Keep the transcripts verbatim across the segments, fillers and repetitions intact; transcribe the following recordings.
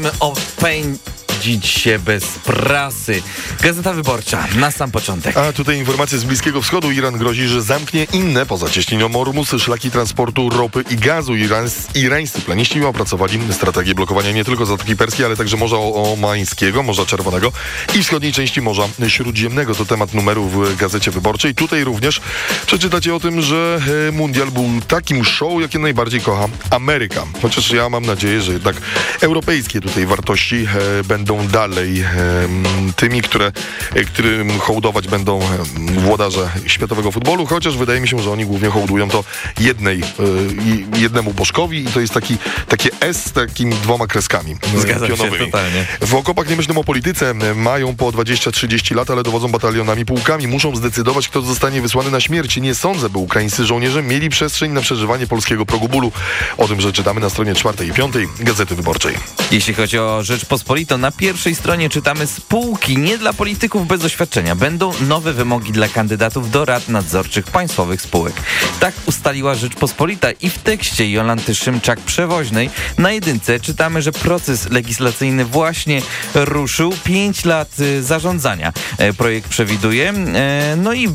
opędzić się bez prasy. Gazeta Wyborcza, na sam początek. A tutaj informacje z Bliskiego Wschodu. Iran grozi, że zamknie inne, poza cieśniną Ormus, szlaki transportu ropy i gazu. Irans, irańscy planiści opracowali strategię blokowania nie tylko Zatoki Perskiej, ale także Morza Omańskiego, Morza Czerwonego i wschodniej części Morza Śródziemnego. To temat numeru w Gazecie Wyborczej. Tutaj również przeczytacie o tym, że mundial był takim show, jakie najbardziej kocha Ameryka. Chociaż ja mam nadzieję, że jednak europejskie tutaj wartości e, będą dalej e, tymi, które, e, którym hołdować będą włodarze światowego futbolu, chociaż wydaje mi się, że oni głównie hołdują to jednej, e, jednemu bożkowi i to jest taki, takie S z takimi dwoma kreskami Zgadzam pionowymi. się totalnie. W okopach nie myślą o polityce, mają po dwadzieścia trzydzieści lat, ale dowodzą batalionami, pułkami. Muszą zdecydować, kto zostanie wysłany na śmierć. Nie sądzę, by ukraińscy żołnierze mieli przestrzeń na przeżywanie polskiego progu bólu. O tym, że czytamy na stronie czwartej i piątej Gazety Wyborczej. Jeśli chodzi o Rzeczpospolitą, na pierwszej stronie czytamy: spółki nie dla polityków bez doświadczenia. Będą nowe wymogi dla kandydatów do rad nadzorczych państwowych spółek. Tak ustaliła Rzeczpospolita i w tekście Jolanty Szymczak-Przewoźnej na jedynce czytamy, że proces legislacyjny właśnie ruszył. Pięć lat zarządzania projekt przewiduje. No i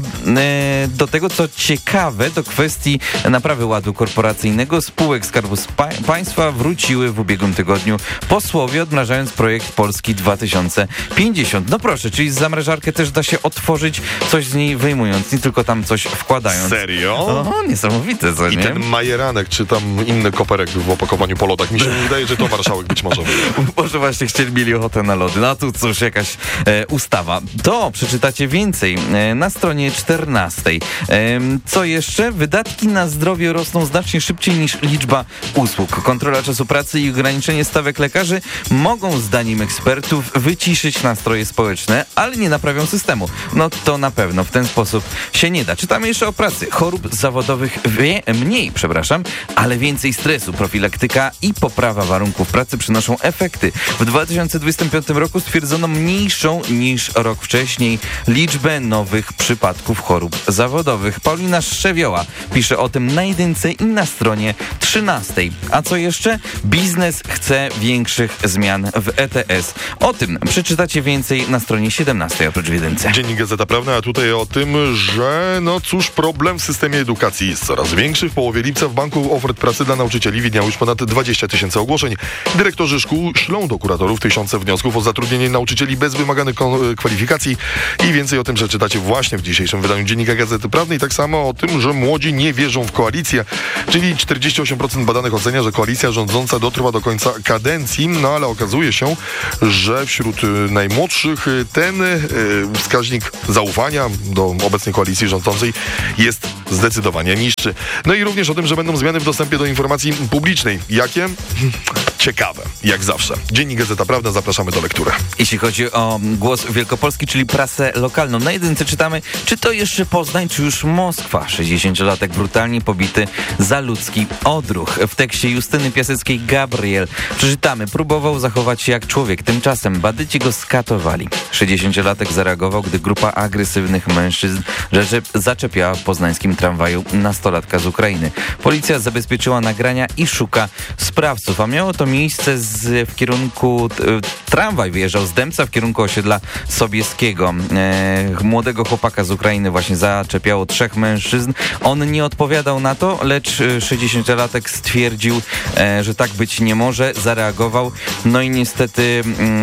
do tego, co ciekawe, do kwestii naprawy ładu korporacyjnego spółek Skarbu Państwa wróciły w ubiegłym tygodniu posłowie, odmrażając projekt Polski dwa tysiące pięćdziesiąt. No proszę, czyli zamrażarkę też da się otworzyć, coś z niej wyjmując, nie tylko tam coś wkładając. Serio? O, niesamowite, co I nie? ten majeranek, czy tam inny koperek w opakowaniu po lodach. Mi się wydaje, że to marszałek być może. Może właśnie chcieli, mieli ochotę na lody. No tu cóż, jakaś e, ustawa. To przeczytacie więcej e, na stronie czternastej. E, co jeszcze? Wydatki na zdrowie rosną znacznie szybciej niż liczba usług. Kontrola czasu pracy i ograniczenie stawek lekarzy mogą, zdaniem ekspertów, wyciszyć nastroje społeczne, ale nie naprawią systemu. No to na pewno w ten sposób się nie da. Czytamy jeszcze o pracy. Chorób zawodowych wie, mniej, przepraszam, ale więcej stresu. Profilaktyka i poprawa warunków pracy przynoszą efekty. W dwa tysiące dwudziestym piątym roku stwierdzono mniejszą niż rok wcześniej liczbę nowych przypadków chorób zawodowych. Paulina Szczewioła pisze o tym na jedynce i na stronie trzynastej. A co jeszcze? Biznes chce większych zmian w E T S. O tym przeczytacie więcej na stronie siedemnastej, oprócz w jedynce. Dziennik Gazeta Prawna, a tutaj o tym, że no cóż, problem w systemie edukacji jest coraz większy. W połowie lipca w Banku Ofert Pracy dla Nauczycieli widniało już ponad dwadzieścia tysięcy ogłoszeń. Dyrektorzy szkół ślą do kuratorów tysiące wniosków o zatrudnienie nauczycieli bez wymaganych kwalifikacji i więcej o tym przeczytacie właśnie w dzisiejszym wydaniu Dziennika Gazety Prawnej. Tak samo o tym, że młodzi nie wierzą w koalicję, czyli czterdzieści osiem procent badanych ocenia, że koalicja rządząca dotrwa do końca kadencji, no ale okazuje się, że wśród najmłodszych ten wskaźnik zaufania do obecnej koalicji rządzącej jest zdecydowanie niższy. No i również o tym, że będą zmiany w dostępie do informacji publicznej. Jakie? Ciekawe, jak zawsze. Dziennik Gazeta Prawna, zapraszamy do lektury. Jeśli chodzi o Głos Wielkopolski, czyli prasę lokalną, na jedynce czytamy, czy to jeszcze Poznań, czy już Moskwa. sześćdziesięciolatek brutalnie pobity za ludzki odruch. W tekście Justyny Piaseckiej-Gabriel przeczytamy: próbował zachować się jak człowiek. Tymczasem bandyci go skatowali. sześćdziesięciolatek zareagował, gdy grupa agresywnych mężczyzn zaczepiała w poznańskim tramwaju nastolatka z Ukrainy. Policja zabezpieczyła nagrania i szuka sprawców, a miało to miejsce z, w kierunku e, tramwaj wyjeżdżał z Dębca w kierunku osiedla Sobieskiego. E, młodego chłopaka z Ukrainy właśnie zaczepiało trzech mężczyzn. On nie odpowiadał na to, lecz sześćdziesięciolatek stwierdził, e, że tak być nie może, zareagował, no i niestety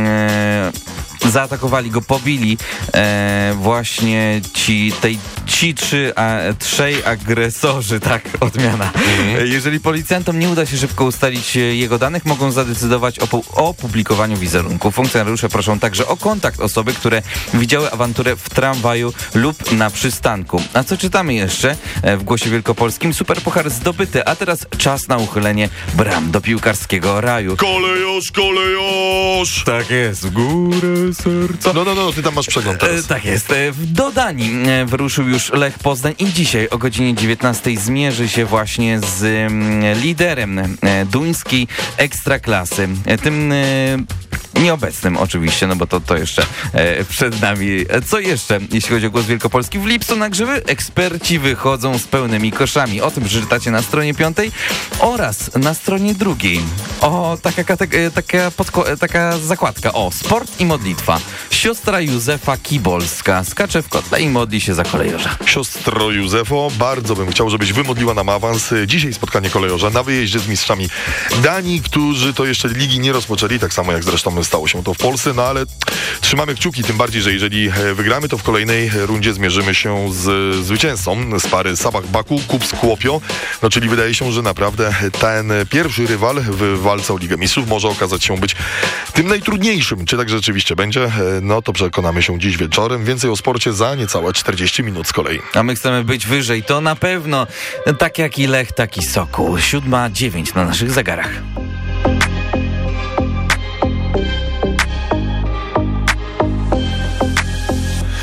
e, zaatakowali go, pobili e, właśnie ci, tej, ci trzy, a, trzej agresorzy, tak, odmiana. Mhm. Jeżeli policjantom nie uda się szybko ustalić jego danych, mogą zadecydować o, pu- o publikowaniu wizerunku. Funkcjonariusze proszą także o kontakt osoby, które widziały awanturę w tramwaju lub na przystanku. A co czytamy jeszcze w Głosie Wielkopolskim? Superpuchar zdobyty, a teraz czas na uchylenie bram do piłkarskiego raju. Kolejosz, kolejosz! Tak jest, w górę serca. No, no, no, ty tam masz przegląd teraz. E, tak jest. E, do Danii e, wyruszył już Lech Poznań i dzisiaj o godzinie dziewiętnastej zmierzy się właśnie z e, liderem e, duńskiej ekstraklasy. E, tym e, Nieobecnym oczywiście, no bo to, to jeszcze e, przed nami. Co jeszcze, jeśli chodzi o Głos Wielkopolski? W lipcu na grzyby eksperci wychodzą z pełnymi koszami. O tym przeczytacie na stronie piątej oraz na stronie drugiej. O, taka, kate- taka, podko- taka zakładka. O, sport i modlitwa. Siostra Józefa Kibolska skacze w kotle i modli się za kolejorza. Siostro Józefo, bardzo bym chciał, żebyś wymodliła nam awans. Dzisiaj spotkanie kolejorza na wyjeździe z mistrzami Danii, którzy to jeszcze ligi nie rozpoczęli, tak samo jak zresztą stało się to w Polsce, no ale trzymamy kciuki, tym bardziej, że jeżeli wygramy, to w kolejnej rundzie zmierzymy się z zwycięzcą z pary Sabah Baku, Kups Kuopio, no czyli wydaje się, że naprawdę ten pierwszy rywal w walce o Ligę Mistrzów może okazać się być tym najtrudniejszym. Czy tak rzeczywiście będzie? No to przekonamy się dziś wieczorem. Więcej o sporcie za niecałe czterdzieści minut z kolei. A my chcemy być wyżej, to na pewno. Tak jak i Lech, tak i Sokół. Siódma dziewięć na naszych zegarach.